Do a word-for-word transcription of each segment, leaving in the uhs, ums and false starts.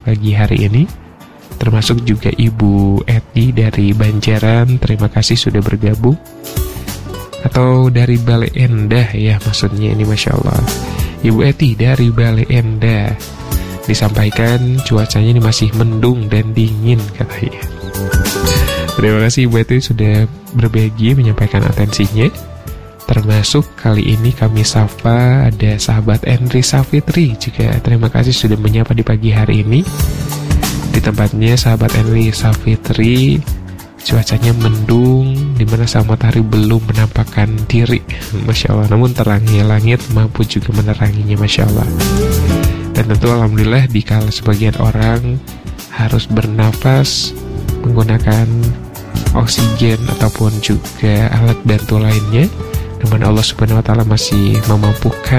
pagi hari ini. Termasuk juga Ibu Eti dari Banjaran, terima kasih sudah bergabung. Atau dari Bale Endah ya maksudnya ini, Masya Allah. Ibu Eti dari Bale Endah, disampaikan cuacanya ini masih mendung dan dingin katanya. Terima kasih Ibu Eti sudah berbagi menyampaikan atensinya. Termasuk kali ini kami sapa ada sahabat Henry Safitri juga. Terima kasih sudah menyapa di pagi hari ini. Di tempatnya sahabat Henry Safitri cuacanya mendung, dimana sang matahari belum menampakkan diri, Masya Allah. Namun terangnya langit mampu juga meneranginya, Masya Allah. Dan tentu Alhamdulillah dikala sebagian orang harus bernafas menggunakan oksigen ataupun juga alat bantu lainnya, namun Allah Subhanahu wa Ta'ala masih memampukan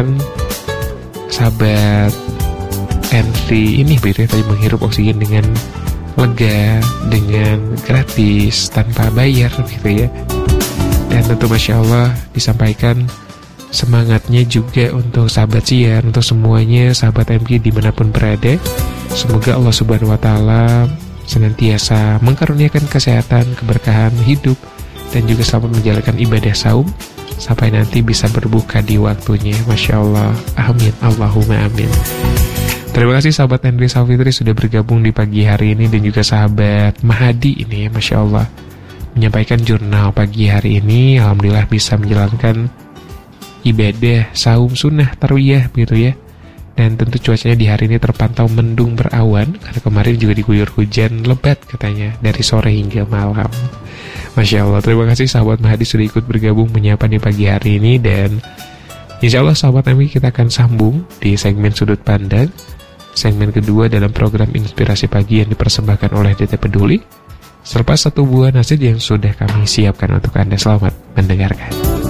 sahabat Henry ini begitu ya, tadi menghirup oksigen dengan lega, dengan gratis, tanpa bayar gitu ya. Dan tentu Masya Allah disampaikan semangatnya juga untuk sahabat siar, untuk semuanya sahabat M G dimanapun berada. Semoga Allah Subhanahu wa Ta'ala senantiasa mengkaruniakan kesehatan, keberkahan hidup, dan juga selamat menjalankan ibadah saum sampai nanti bisa berbuka di waktunya. Masya Allah, amin, Allahumma amin. Terima kasih sahabat Henry Safitri sudah bergabung di pagi hari ini, dan juga sahabat Mahadi ini, Masya Allah, menyampaikan jurnal pagi hari ini. Alhamdulillah bisa menjalankan ibadah saum sunnah tarwiyah begitu ya. Dan tentu cuacanya di hari ini terpantau mendung berawan, karena kemarin juga diguyur hujan lebat katanya dari sore hingga malam. Masya Allah, terima kasih sahabat Mahadi sudah ikut bergabung menyapa di pagi hari ini. Dan insya Allah sahabat kami, kita akan sambung di segmen Sudut Pandang, segmen kedua dalam program Inspirasi Pagi yang dipersembahkan oleh D T Peduli. Selepas satu buah nasihat yang sudah kami siapkan untuk Anda, selamat mendengarkan.